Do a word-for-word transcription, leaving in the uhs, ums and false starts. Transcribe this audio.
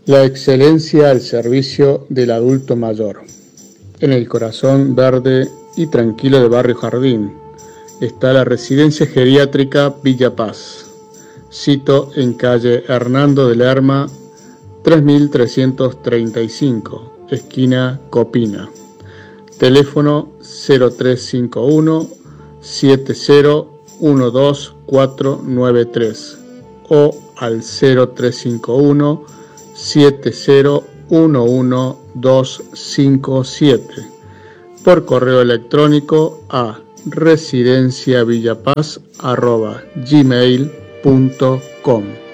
La excelencia al servicio del adulto mayor. En el corazón verde y tranquilo de Barrio Jardín está la Residencia Geriátrica Villa Paz. Sito en calle Hernando de Lerma, tres mil trescientos treinta y cinco, esquina Copina. Teléfono cero tres cinco uno, siete cero uno dos cuatro nueve tres o al cero tres cinco uno, siete cero uno uno dos cinco siete, por correo electrónico a residenciavillapaz arroba gmail punto com.